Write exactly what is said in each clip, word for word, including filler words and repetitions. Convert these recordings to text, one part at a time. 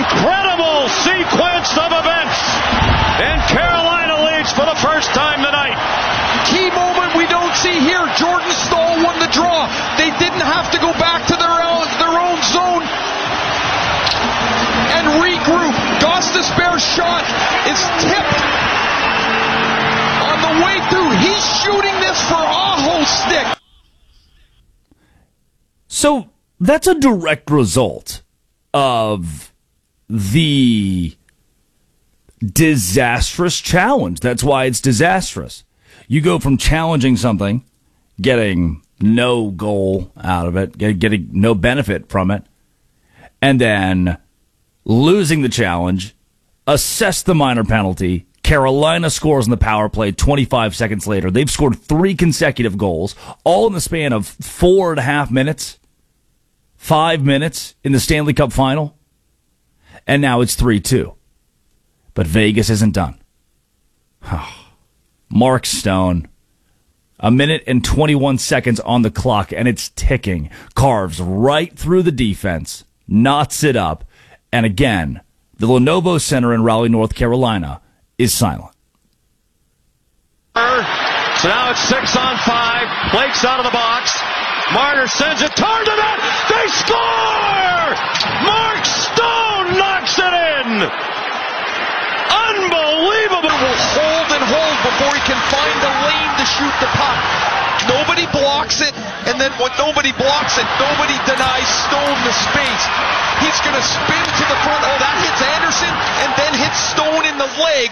incredible sequence of events. And Carolina leads for the first time tonight. Key moment we don't see here. Jordan Staal won the draw. They didn't have to go back to their own, their own zone and regroup. Gostisbehere's shot is tipped on the way through. He's shooting this for Aho's stick. So that's a direct result of the disastrous challenge. That's why it's disastrous. You go from challenging something, getting no goal out of it, getting no benefit from it, and then losing the challenge, assess the minor penalty. Carolina scores on the power play twenty-five seconds later. They've scored three consecutive goals, all in the span of four and a half minutes, five minutes in the Stanley Cup final. And now it's three two. But Vegas isn't done. Mark Stone, a minute and twenty-one seconds on the clock, and it's ticking. Carves right through the defense, knots it up, and again, the Lenovo Center in Raleigh, North Carolina, is silent. So now it's six on five. Blake's out of the box. Marner sends it toward the net. They score! Mark Stone knocks it in! Unbelievable! Will hold and hold before he can find a lane to shoot the puck. Nobody blocks it, and then when nobody blocks it, nobody denies Stone the space. He's going to spin to the front. Oh, that hits Anderson, and then hits Stone in the leg.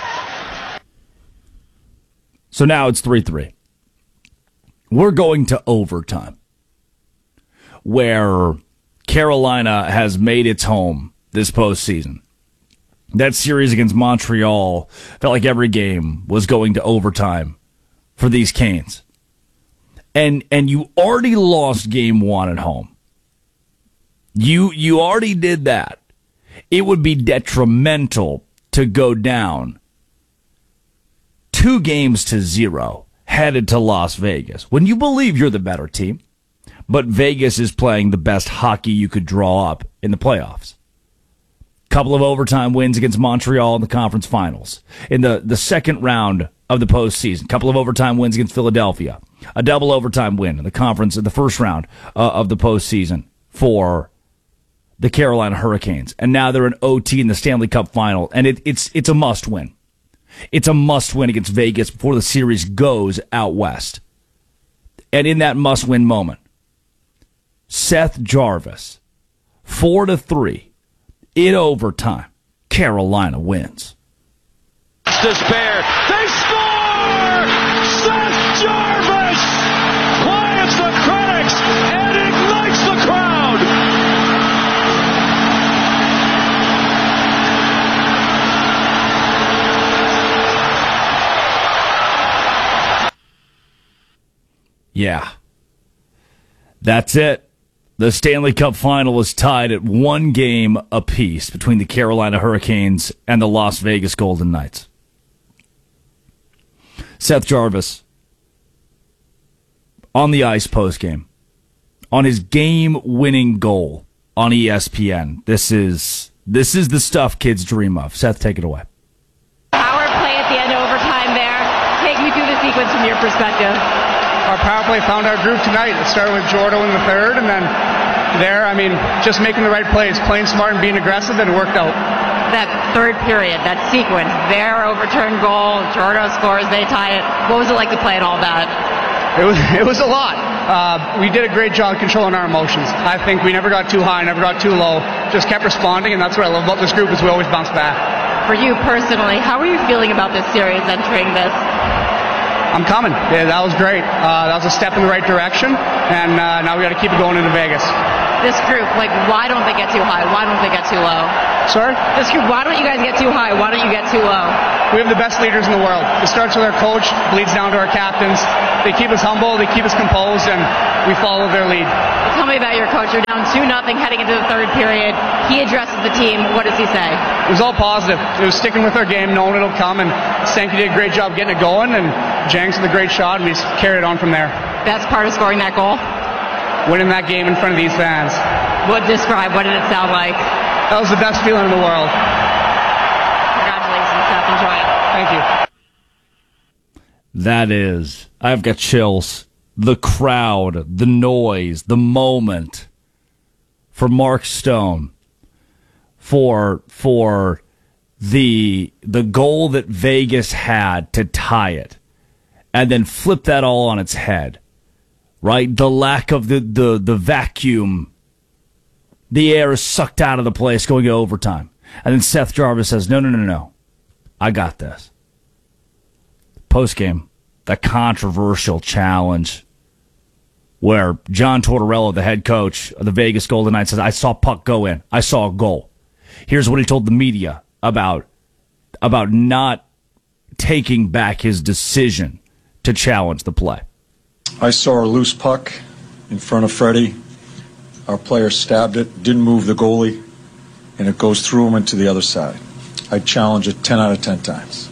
So now it's three three. We're going to overtime, where Carolina has made its home this postseason. That series against Montreal felt like every game was going to overtime for these Canes. And and you already lost game one at home. You you already did that. It would be detrimental to go down two games to zero headed to Las Vegas when you believe you're the better team, but Vegas is playing the best hockey you could draw up in the playoffs. Couple of overtime wins against Montreal in the conference finals. In the, the second round of the postseason, couple of overtime wins against Philadelphia. A double overtime win in the conference in the first round uh, of the postseason for the Carolina Hurricanes. And now they're in O T in the Stanley Cup final, and it, it's it's a must win. It's a must win against Vegas before the series goes out west. And in that must win moment, Seth Jarvis, four to three. In overtime, Carolina wins. Despair. They score! Seth Jarvis quiets the critics and ignites the crowd. Yeah. That's it. The Stanley Cup final is tied at one game apiece between the Carolina Hurricanes and the Las Vegas Golden Knights. Seth Jarvis on the ice postgame, on his game-winning goal on E S P N. This is this is the stuff kids dream of. Seth, take it away. Power play at the end of overtime there. Take me through the sequence from your perspective. Our power play found our groove tonight. It started with Jordo in the third, and then there, I mean, just making the right plays, playing smart and being aggressive, and it worked out. That third period, that sequence, their overturned goal, Jordo scores, they tie it. What was it like to play it all that? It was it was a lot. Uh, we did a great job controlling our emotions. I think we never got too high, never got too low. Just kept responding, and that's what I love about this group is we always bounce back. For you personally, how are you feeling about this series entering this? I'm coming. Yeah, that was great. Uh, that was a step in the right direction, and uh, now we got to keep it going into Vegas. This group, like, why don't they get too high? Why don't they get too low? Sorry? This group, why don't you guys get too high? Why don't you get too low? We have the best leaders in the world. It starts with our coach, bleeds down to our captains. They keep us humble, they keep us composed, and we follow their lead. Tell me about your coach. You're down two nothing heading into the third period. He addresses the team. What does he say? It was all positive. It was sticking with our game, knowing it'll come, and Sankey did a great job getting it going, and Jenks with a great shot, and we just carried it on from there. Best part of scoring that goal? Winning that game in front of these fans. What describe? What did it sound like? That was the best feeling in the world. Congratulations, Seth. Enjoy it. Thank you. That is, I've got chills. The crowd, the noise, the moment for Mark Stone, for for the the goal that Vegas had to tie it, and then flip that all on its head, right? The lack of the, the, the vacuum, the air is sucked out of the place going to overtime. And then Seth Jarvis says, no, no, no, no, I got this. Postgame, that controversial challenge where John Tortorella, the head coach of the Vegas Golden Knights, says, I saw puck go in. I saw a goal. Here's what he told the media about, about not taking back his decision to challenge the play. I saw a loose puck in front of Freddie. Our player stabbed it, didn't move the goalie, and it goes through him and to the other side. I'd challenge it ten out of ten times.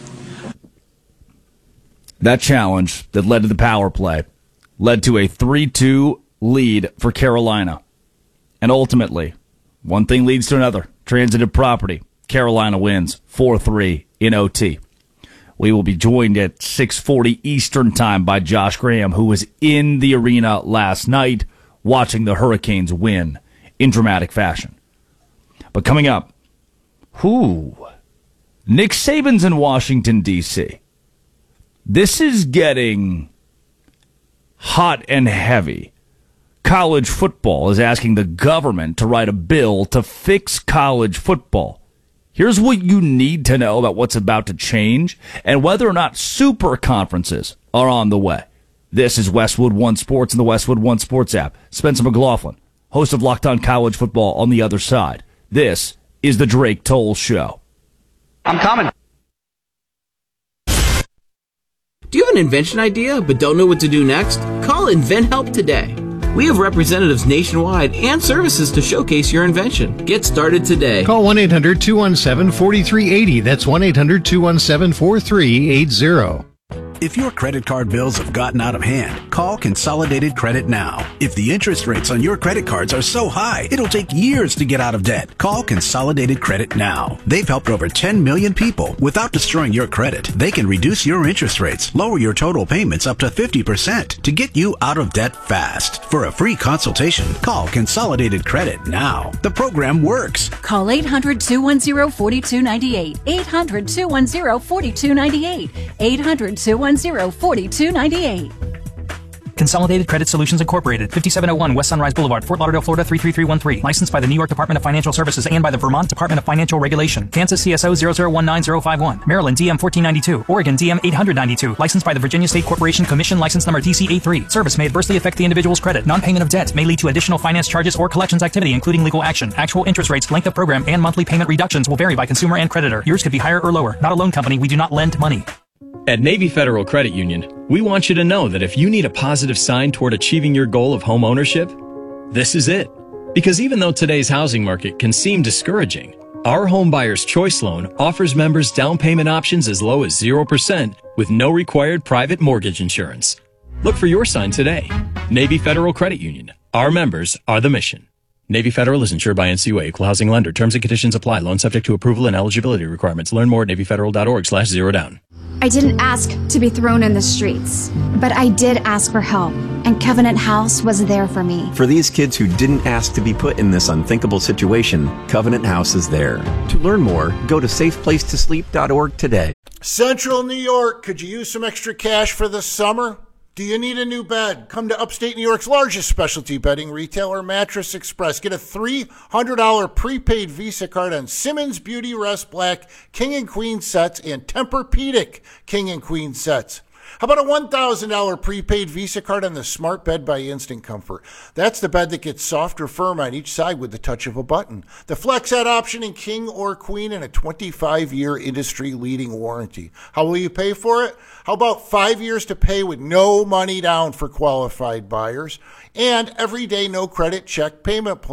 That challenge that led to the power play led to a three two lead for Carolina. And ultimately, one thing leads to another. Transitive property. Carolina wins four three in O T. We will be joined at six forty Eastern Time by Josh Graham, who was in the arena last night watching the Hurricanes win in dramatic fashion. But coming up, who? Nick Saban's in Washington, D C This is getting hot and heavy. College football is asking the government to write a bill to fix college football. Here's what you need to know about what's about to change and whether or not super conferences are on the way. This is Westwood One Sports and the Westwood One Sports app. Spencer McLaughlin, host of Locked On College Football, on the other side. This is the Drake Toll Show. I'm coming. Do you have an invention idea but don't know what to do next? Call InventHelp today. We have representatives nationwide and services to showcase your invention. Get started today. Call one eight hundred two one seven four three eight zero. That's one eight hundred two one seven four three eight zero. If your credit card bills have gotten out of hand, call Consolidated Credit now. If the interest rates on your credit cards are so high, it'll take years to get out of debt. Call Consolidated Credit now. They've helped over ten million people without destroying your credit. They can reduce your interest rates, lower your total payments up to fifty percent to get you out of debt fast. For a free consultation, call Consolidated Credit now. The program works. Call eight hundred two one zero four two nine eight. eight hundred two one zero four two nine eight. eight hundred two one zero four two nine eight. Consolidated Credit Solutions Incorporated, fifty-seven oh one West Sunrise Boulevard, Fort Lauderdale, Florida three three three one three. Licensed by the New York Department of Financial Services and by the Vermont Department of Financial Regulation. Kansas C S O zero zero one nine zero five one. Maryland D M fourteen ninety-two. Oregon D M eight ninety-two. Licensed by the Virginia State Corporation Commission. License number T C A three. Service may adversely affect the individual's credit. Non-payment of debt may lead to additional finance charges or collections activity, including legal action. Actual interest rates, length of program, and monthly payment reductions will vary by consumer and creditor. Yours could be higher or lower. Not a loan company. We do not lend money. At Navy Federal Credit Union, we want you to know that if you need a positive sign toward achieving your goal of home ownership, this is it. Because even though today's housing market can seem discouraging, our Home Buyer's Choice Loan offers members down payment options as low as zero percent with no required private mortgage insurance. Look for your sign today. Navy Federal Credit Union. Our members are the mission. Navy Federal is insured by N C U A, Equal Housing Lender. Terms and conditions apply. Loan subject to approval and eligibility requirements. Learn more at NavyFederal.org slash zero down. I didn't ask to be thrown in the streets, but I did ask for help, and Covenant House was there for me. For these kids who didn't ask to be put in this unthinkable situation, Covenant House is there. To learn more, go to safe place to sleep dot org today. Central New York, could you use some extra cash for the summer? Do you need a new bed? Come to upstate New York's largest specialty bedding retailer, Mattress Express. Get a three hundred dollars prepaid Visa card on Simmons Beauty Rest Black King and Queen sets and Tempur-Pedic King and Queen sets. How about a one thousand dollars prepaid Visa card on the Smart Bed by Instant Comfort? That's the bed that gets soft or firm on each side with the touch of a button. The FlexSet option in King or Queen and a twenty-five year industry-leading warranty. How will you pay for it? How about five years to pay with no money down for qualified buyers? And everyday no credit check payment plan.